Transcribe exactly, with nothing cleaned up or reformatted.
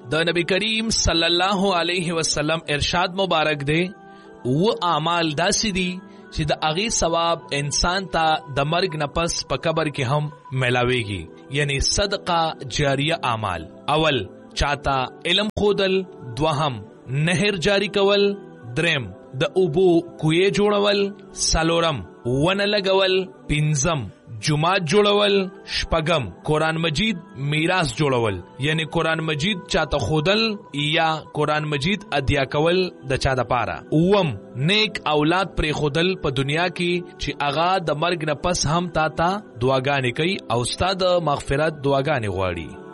د نبی کریم صلی الله علیه وسلم ارشاد مبارک دی و اعمال داسې دي چې د هغې ثواب انسان ته د مرګ نه پس په قبر کې هم ملاویږي، یعنی صدقه جاریه اعمال. اول چاته علم خودل، دوهم نهر جاری کول، درم د اوبو کوی جوړول، سلورم ونه لګول، پنځم جماعت جوړول، شپږم قرآن مجید میراث جوړول، یعنی قرآن مجید چاته خودل یا قرآن مجید ادیا کول د چا د پاره، اوم نیک اولاد پر خودل په دنیا کې چې هغه د مرګ نه پس هم تا ته دعاګانې کوي او ستا د مغفرت دعاګانې غواړي.